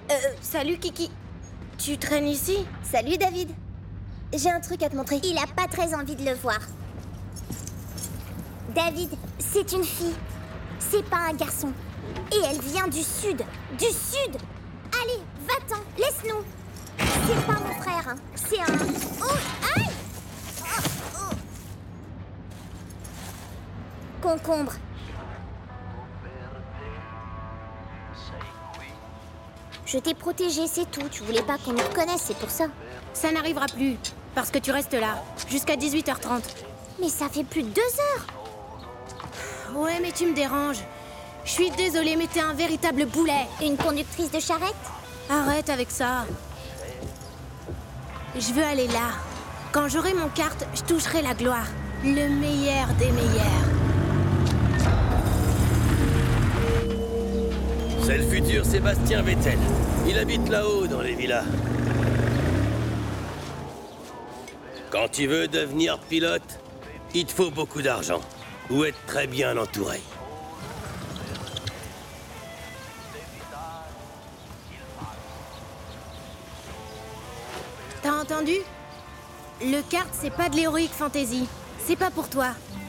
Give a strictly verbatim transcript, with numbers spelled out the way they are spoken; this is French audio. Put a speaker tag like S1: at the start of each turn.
S1: Euh, salut Kiki. Tu traînes ici?
S2: Salut David. J'ai un truc à te montrer.
S3: Il a pas très envie de le voir. David, c'est une fille. C'est pas un garçon. Et elle vient du sud. Du sud. Allez, va-t'en, laisse-nous. C'est pas mon frère, hein. C'est un... Oh, aïe! Oh, oh. Concombre. Je t'ai protégé, c'est tout. Tu voulais pas qu'on nous reconnaisse, c'est pour ça.
S1: Ça n'arrivera plus, parce que tu restes là, jusqu'à dix-huit heures trente.
S3: Mais ça fait plus de deux heures.
S1: Ouais, mais tu me déranges. Je suis désolée, mais t'es un véritable boulet.
S3: Une conductrice de charrette?
S1: Arrête avec ça. Je veux aller là. Quand j'aurai mon carte, je toucherai la gloire. Le meilleur des meilleurs.
S4: C'est le futur Sébastien Vettel. Il habite là-haut, dans les villas. Quand tu veux devenir pilote, il te faut beaucoup d'argent. Ou être très bien entouré.
S1: T'as entendu? Le kart, c'est pas de l'héroïque fantasy. C'est pas pour toi.